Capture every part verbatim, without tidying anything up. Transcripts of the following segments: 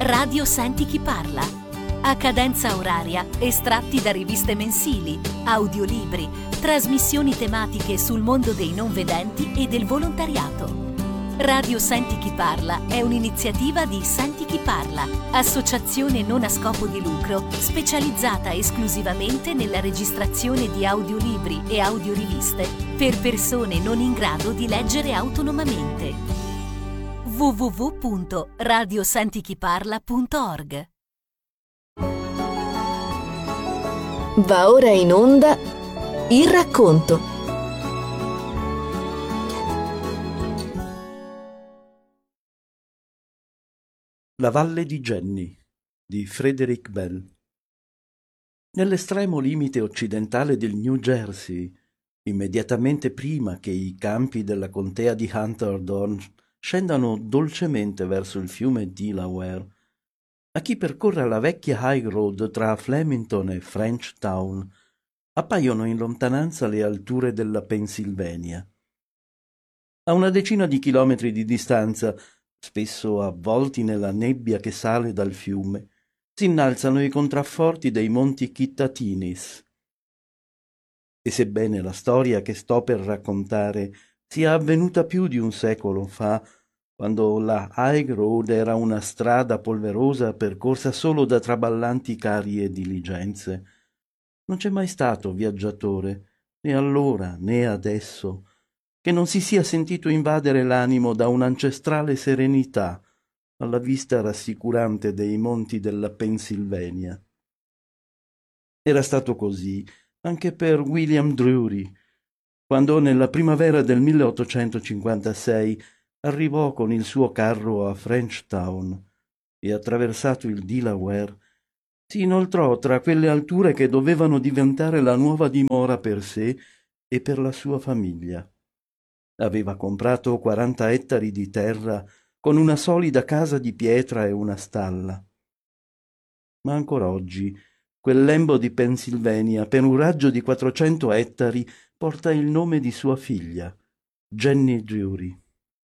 Radio Senti chi parla. A cadenza oraria, estratti da riviste mensili, audiolibri, trasmissioni tematiche sul mondo dei non vedenti e del volontariato. Radio Senti chi parla è un'iniziativa di Senti chi parla, associazione non a scopo di lucro specializzata esclusivamente nella registrazione di audiolibri e audioriviste per persone non in grado di leggere autonomamente. w w w punto radio senti chi parla punto org. Va ora in onda il racconto. La valle di Genny di Frederick Bell. Nell'estremo limite occidentale del New Jersey, immediatamente prima che i campi della contea di Hunterdon scendano dolcemente verso il fiume Delaware, a chi percorre la vecchia high road tra Flemington e Frenchtown appaiono in lontananza le alture della Pennsylvania. A una decina di chilometri di distanza, spesso avvolti nella nebbia che sale dal fiume, si innalzano i contrafforti dei monti Kittatinis. E sebbene la storia che sto per raccontare sia avvenuta più di un secolo fa, quando la High Road era una strada polverosa percorsa solo da traballanti carri e diligenze, non c'è mai stato viaggiatore, né allora né adesso, che non si sia sentito invadere l'animo da un'ancestrale serenità alla vista rassicurante dei monti della Pennsylvania. Era stato così anche per William Drury, quando nella primavera del milleottocentocinquantasei arrivò con il suo carro a Frenchtown e, attraversato il Delaware, si inoltrò tra quelle alture che dovevano diventare la nuova dimora per sé e per la sua famiglia. Aveva comprato quaranta ettari di terra con una solida casa di pietra e una stalla. Ma ancora oggi quel lembo di Pennsylvania, per un raggio di quattrocento ettari, porta il nome di sua figlia, Genny Drury.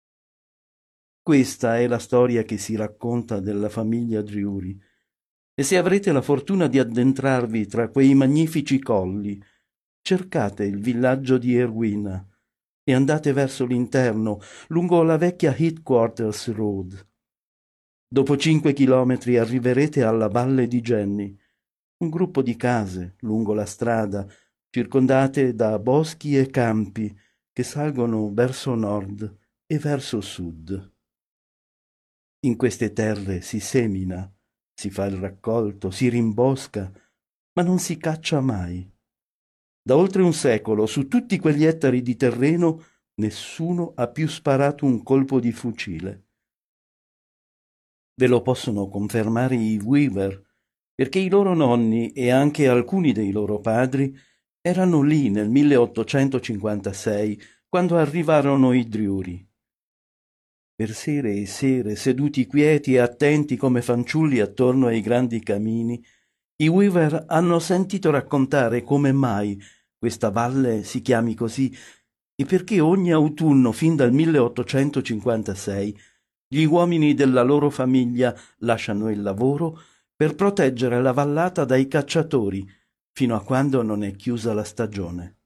Questa è la storia che si racconta della famiglia Drury, e se avrete la fortuna di addentrarvi tra quei magnifici colli, cercate il villaggio di Erwin e andate verso l'interno, lungo la vecchia Headquarters Road. Dopo cinque chilometri arriverete alla valle di Genny, un gruppo di case lungo la strada, circondate da boschi e campi che salgono verso nord e verso sud. In queste terre si semina, si fa il raccolto, si rimbosca, ma non si caccia mai. Da oltre un secolo, su tutti quegli ettari di terreno, nessuno ha più sparato un colpo di fucile. Ve lo possono confermare i Weaver, perché i loro nonni e anche alcuni dei loro padri erano lì nel milleottocentocinquantasei, quando arrivarono i Drury. Per sere e sere, seduti quieti e attenti come fanciulli attorno ai grandi camini, i Weaver hanno sentito raccontare come mai questa valle si chiami così e perché ogni autunno fin dal milleottocentocinquantasei gli uomini della loro famiglia lasciano il lavoro per proteggere la vallata dai cacciatori fino a quando non è chiusa la stagione.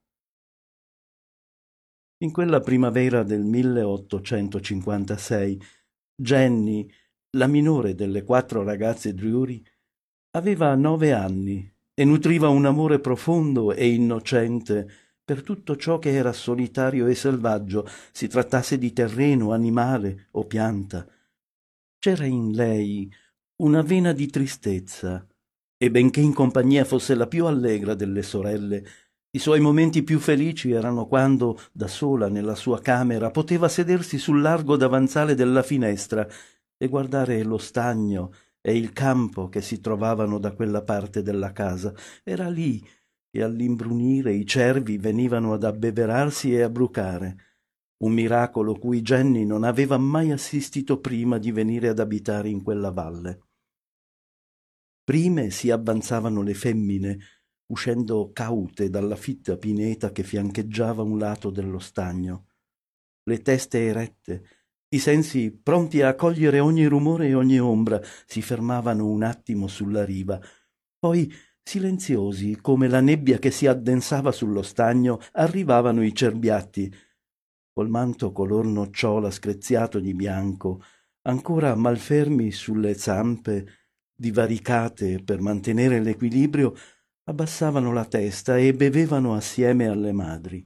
In quella primavera del milleottocentocinquantasei, Genny, la minore delle quattro ragazze Drury, aveva nove anni e nutriva un amore profondo e innocente per tutto ciò che era solitario e selvaggio, si trattasse di terreno, animale o pianta. C'era in lei una vena di tristezza, e benché in compagnia fosse la più allegra delle sorelle, i suoi momenti più felici erano quando, da sola nella sua camera, poteva sedersi sul largo davanzale della finestra e guardare lo stagno e il campo che si trovavano da quella parte della casa. Era lì che all'imbrunire i cervi venivano ad abbeverarsi e a brucare, un miracolo cui Genny non aveva mai assistito prima di venire ad abitare in quella valle. Prime si avanzavano le femmine, uscendo caute dalla fitta pineta che fiancheggiava un lato dello stagno, le teste erette, I sensi, pronti a cogliere ogni rumore e ogni ombra, si fermavano un attimo sulla riva. Poi, silenziosi come la nebbia che si addensava sullo stagno, arrivavano i cerbiatti, col manto color nocciola screziato di bianco, ancora malfermi sulle zampe, divaricate per mantenere l'equilibrio, abbassavano la testa e bevevano assieme alle madri.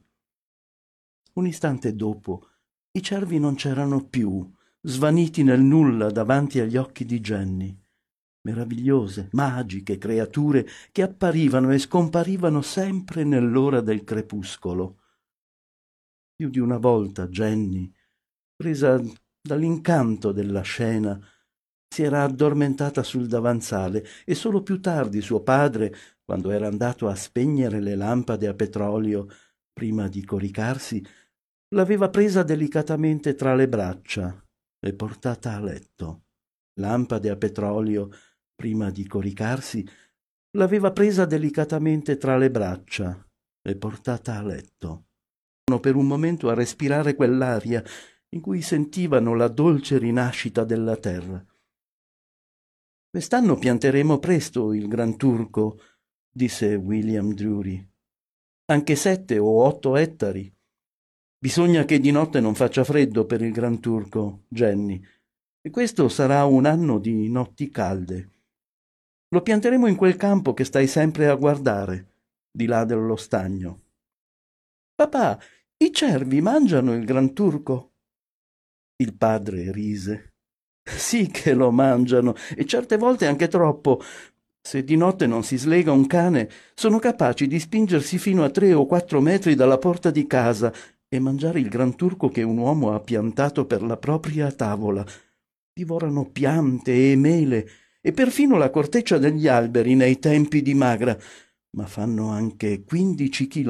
Un istante dopo i cervi non c'erano più, svaniti nel nulla davanti agli occhi di Jenny. Meravigliose, magiche creature che apparivano e scomparivano sempre nell'ora del crepuscolo. Più di una volta Jenny, presa dall'incanto della scena, si era addormentata sul davanzale e solo più tardi suo padre, quando era andato a spegnere le lampade a petrolio prima di coricarsi, l'aveva presa delicatamente tra le braccia e portata a letto. Lampade a petrolio prima di coricarsi, l'aveva presa delicatamente tra le braccia e portata a letto. Per un momento a respirare quell'aria in cui sentivano la dolce rinascita della terra. «Quest'anno pianteremo presto il Gran Turco», disse William Drury. «Anche sette o otto ettari. Bisogna che di notte non faccia freddo per il Gran Turco, Jenny, e questo sarà un anno di notti calde. Lo pianteremo in quel campo che stai sempre a guardare, di là dello stagno». «Papà, i cervi mangiano il Gran Turco?» Il padre rise. «Sì che lo mangiano, e certe volte anche troppo. Se di notte non si slega un cane, sono capaci di spingersi fino a tre o quattro metri dalla porta di casa e mangiare il Gran Turco che un uomo ha piantato per la propria tavola. Divorano piante e mele e perfino la corteccia degli alberi nei tempi di magra, ma fanno anche quindici chilometri